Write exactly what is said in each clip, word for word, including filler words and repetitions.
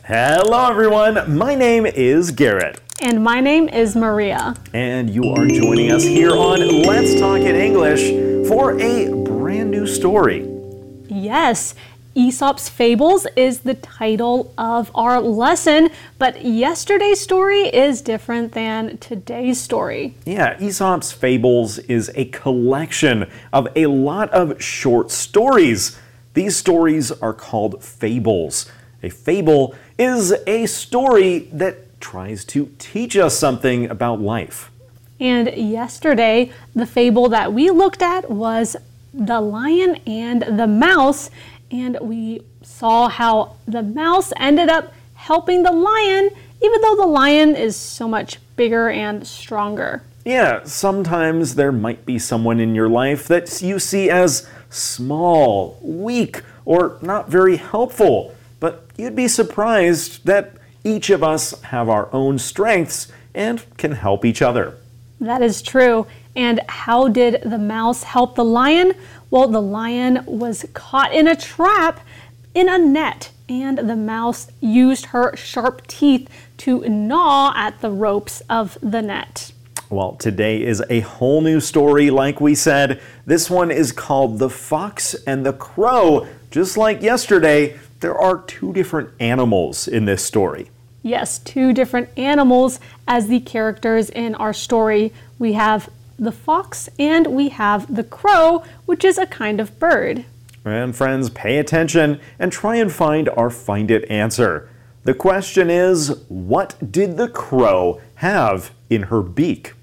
Hello everyone, my name is Garrett. And my name is Maria. And you are joining us here on Let's Talk in English for a brand new story. Yes, Aesop's Fables is the title of our lesson, but yesterday's story is different than today's story. Yeah, Aesop's Fables is a collection of a lot of short stories. These stories are called fables. A fable is a story that tries to teach us something about life. And yesterday, the fable that we looked at was The Lion and the Mouse, and we saw how the mouse ended up helping the lion, even though the lion is so much bigger and stronger. Yeah, sometimes there might be someone in your life that you see as small, weak, or not very helpful. But you'd be surprised that each of us have our own strengths and can help each other. That is true. And how did the mouse help the lion? Well, the lion was caught in a trap in a net, and the mouse used her sharp teeth to gnaw at the ropes of the net. Well, today is a whole new story, like we said. This one is called The Fox and the Crow. Just like yesterday, there are two different animals in this story. Yes, two different animals as the characters in our story. We have the fox and we have the crow, which is a kind of bird. And friends, pay attention and try and find our Find It answer. The question is, what did the crow have in her beak?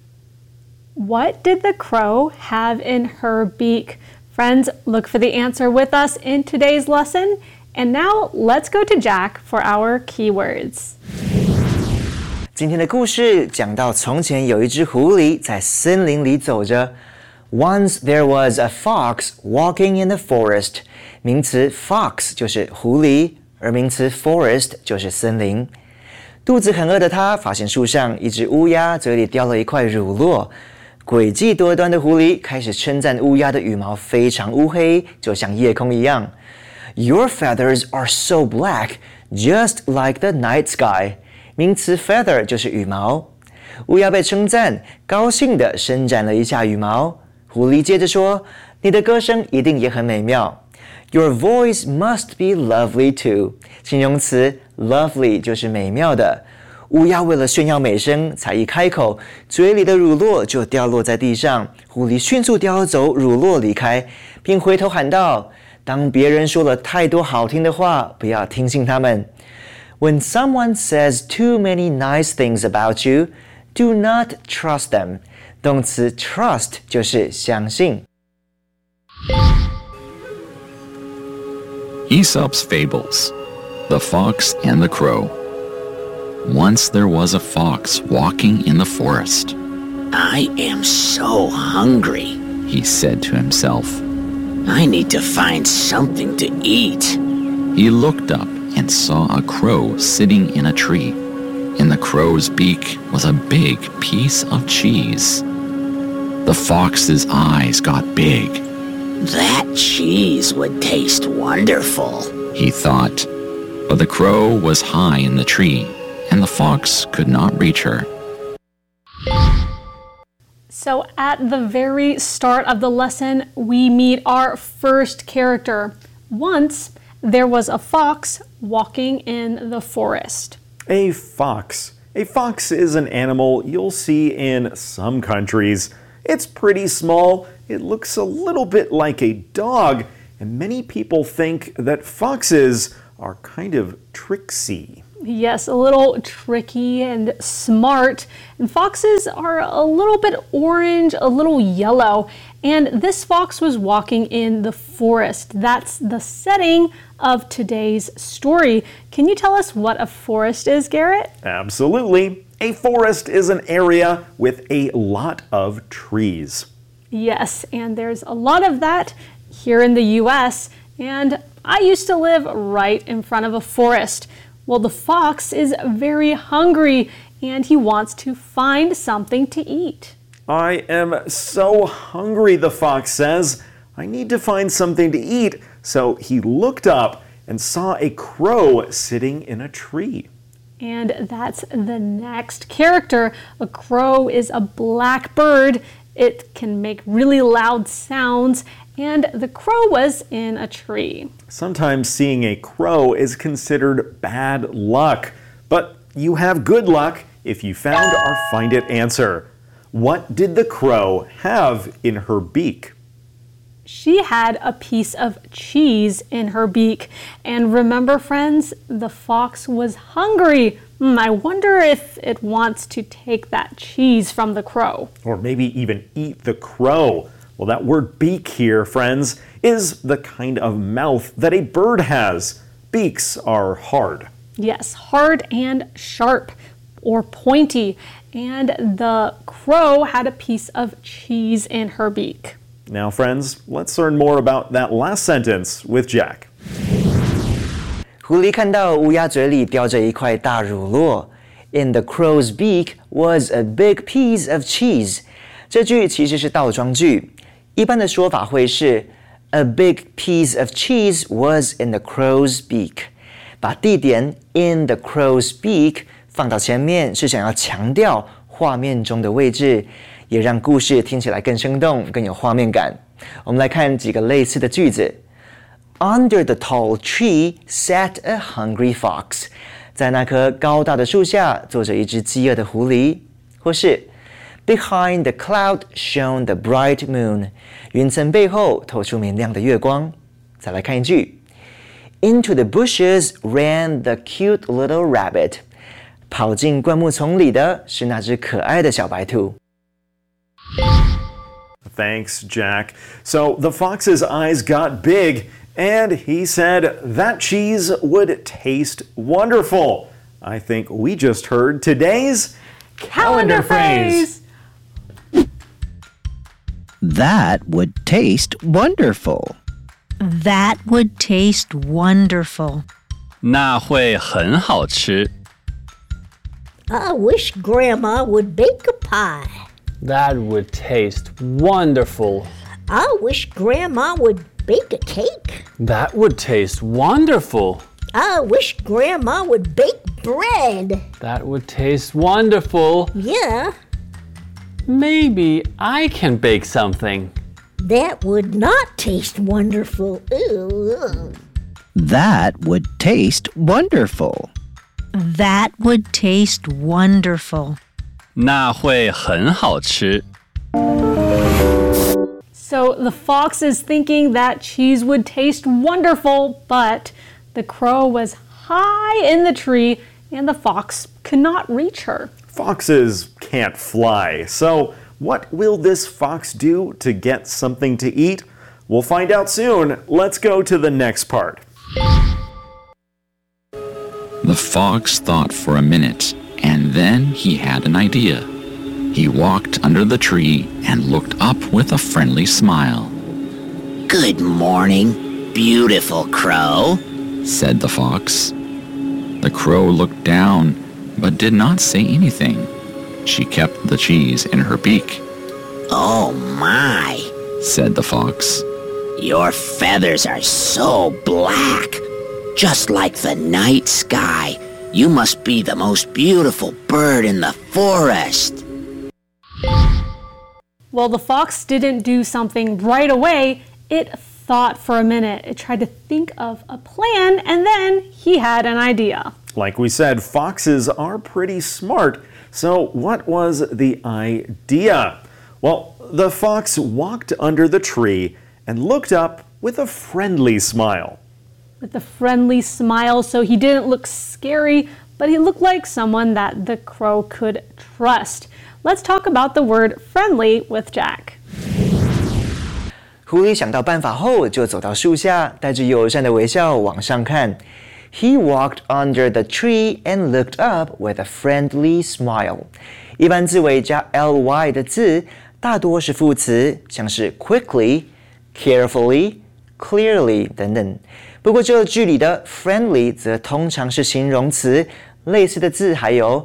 What did the crow have in her beak? Friends, look for the answer with us in today's lesson. And now let's go to Jack for our keywords. 今天的故事讲到，从前有一只狐狸在森林里走着。Once there was a fox walking in the forest. 名词 fox 就是狐狸，而名词 forest 就是森林。肚子很饿的他发现树上一只乌鸦嘴里叼了一块乳酪。诡计多端的狐狸开始称赞乌鸦的羽毛非常乌黑，就像夜空一样。Your feathers are so black, just like the night sky. 名词 feather 就是羽毛。乌鸦被称赞，高兴地伸展了一下羽毛。狐狸接着说，你的歌声一定也很美妙。Your voice must be lovely too. 形容词 lovely 就是美妙的。乌鸦为了炫耀美声，才一开口，嘴里的乳酪就掉落在地上。狐狸迅速叼走乳酪离开，并回头喊道，当别人说了太多好听的话，不要听信他们。When someone says too many nice things about you, do not trust them. 动词 trust 就是相信。 Aesop's Fables, The Fox and the Crow. Once there was a fox walking in the forest. I am so hungry, He said to himself. I need to find something to eat. He looked up and saw a crow sitting in a tree. In the crow's beak was a big piece of cheese. The fox's eyes got big. That cheese would taste wonderful, He thought. But the crow was high in the tree, and the fox could not reach her. So at the very start of the lesson, we meet our first character. Once there was a fox walking in the forest. A fox. A fox is an animal you'll see in some countries. It's pretty small, it looks a little bit like a dog, and many people think that foxes are kind of tricksy. Yes, a little tricky and smart. And foxes are a little bit orange, a little yellow. And this fox was walking in the forest. That's the setting of today's story. Can you tell us what a forest is, Garrett? Absolutely. A forest is an area with a lot of trees. Yes, and there's a lot of that here in the U S, and I used to live right in front of a forest. Well, the fox is very hungry and he wants to find something to eat. I am so hungry, the fox says. I need to find something to eat. So he looked up and saw a crow sitting in a tree. And that's the next character. A crow is a black bird. It can make really loud sounds, and the crow was in a tree. Sometimes seeing a crow is considered bad luck, but you have good luck if you found our Find It answer. What did the crow have in her beak? She had a piece of cheese in her beak. And remember, friends, the fox was hungry. Mm, I wonder if it wants to take that cheese from the crow. Or maybe even eat the crow. Well, that word beak here, friends, is the kind of mouth that a bird has. Beaks are hard. Yes, hard and sharp or pointy. And the crow had a piece of cheese in her beak. Now, friends, let's learn more about that last sentence with Jack. 狐狸看到乌鸦嘴里叼着一块大乳酪。In the crow's beak was a big piece of cheese. 这句其实是倒装句，一般的说法会是 A big piece of cheese was in the crow's beak. 把地点 in the crow's beak 放到前面，是想要强调画面中的位置，也让故事听起来更生动、更有画面感。我们来看几个类似的句子。Under the tall tree sat a hungry fox. 在那棵高大的树下坐着一只饥饿的狐狸。或是 Behind the cloud shone the bright moon. 云层背后透出明亮的月光。再来看一句。Into the bushes ran the cute little rabbit. 跑进灌木丛里的是那只可爱的小白兔。 Thanks, Jack. So the fox's eyes got big, and he said that cheese would taste wonderful. I think we just heard today's calendar, calendar phrase. That would taste wonderful. That would taste wonderful. 那会很好吃。 I wish Grandma would bake a pie. That would taste wonderful. I wish Grandma would bake a cake. That would taste wonderful. I wish Grandma would bake bread. That would taste wonderful. Yeah. Maybe I can bake something. That would not taste wonderful. Ew. That would taste wonderful. That would taste wonderful. 那会很好吃。 So the fox is thinking that cheese would taste wonderful, but the crow was high in the tree and the fox could not reach her. Foxes can't fly, so what will this fox do to get something to eat? We'll find out soon. Let's go to the next part. The fox thought for a minute, and then he had an idea. He walked under the tree and looked up with a friendly smile. Good morning, beautiful crow, said the fox. The crow looked down, but did not say anything. She kept the cheese in her beak. Oh my, said the fox. Your feathers are so black, just like the night sky. You must be the most beautiful bird in the forest. Well, the fox didn't do something right away. It thought for a minute. It tried to think of a plan, and then he had an idea. Like we said, foxes are pretty smart. So what was the idea? Well, the fox walked under the tree and looked up with a friendly smile. With a friendly smile, so he didn't look scary, but he looked like someone that the crow could trust. Let's talk about the word friendly with Jack. 狐狸想到办法后，就走到树下，带着友善的微笑往上看。He walked under the tree and looked up with a friendly smile. 一般字尾加 ly 的字，大多是副词，像是 quickly、carefully、clearly 等等。不过这句里的 friendly 则通常是形容词，类似的字还有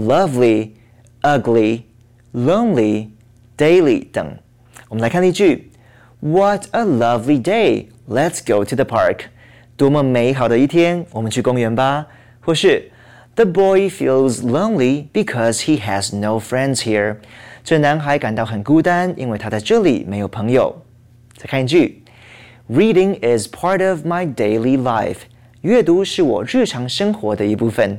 lovely、ugly、lonely、daily 等。我们来看例句 What a lovely day! Let's go to the park. 多么美好的一天，我们去公园吧。或是 The boy feels lonely because he has no friends here. 这男孩感到很孤单，因为他在这里没有朋友。再看一句 Reading is part of my daily life. 阅读是我日常生活的一部分。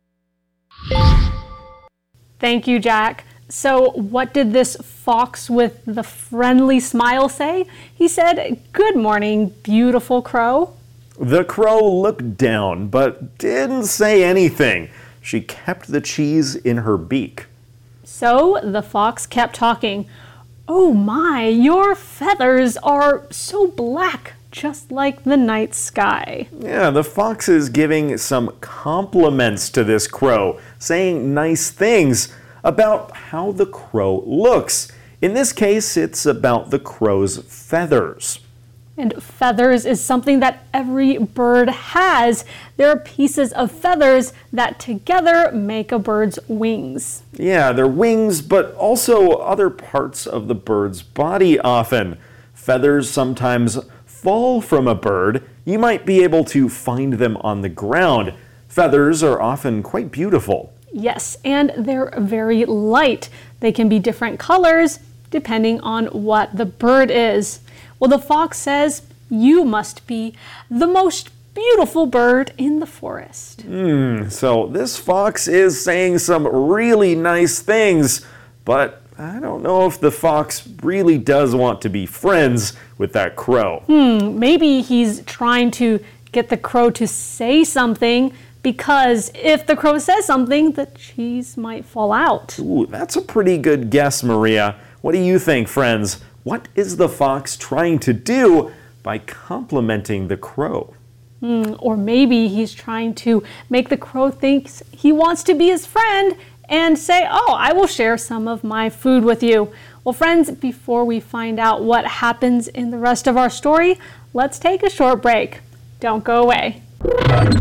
Thank you, Jack. So, what did this fox with the friendly smile say? He said, "Good morning, beautiful crow." The crow looked down, but didn't say anything. She kept the cheese in her beak. So, the fox kept talking. "Oh my, your feathers are so black, just like the night sky." Yeah, the fox is giving some compliments to this crow, saying nice things about how the crow looks. In this case, it's about the crow's feathers. And feathers is something that every bird has. There are pieces of feathers that together make a bird's wings. Yeah, they're wings, but also other parts of the bird's body often. Feathers sometimes fall from a bird. You might be able to find them on the ground. Feathers are often quite beautiful. Yes, and they're very light. They can be different colors depending on what the bird is. Well, the fox says, "You must be the most beautiful bird in the forest." Hmm, so this fox is saying some really nice things, but I don't know if the fox really does want to be friends with that crow. Hmm, maybe he's trying to get the crow to say something, because if the crow says something, the cheese might fall out. Ooh, that's a pretty good guess, Maria. What do you think, friends? What is the fox trying to do by complimenting the crow? Hmm, or maybe he's trying to make the crow think he wants to be his friend and say, "Oh, I will share some of my food with you." Well, friends, before we find out what happens in the rest of our story, let's take a short break. Don't go away.